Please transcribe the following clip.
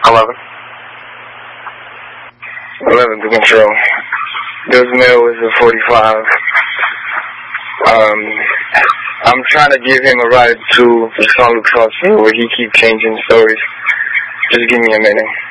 11. 11 to control. This male is a 45. I'm trying to give him a ride to the St. Luke's Hospital where he keeps changing stories. Just give me a minute.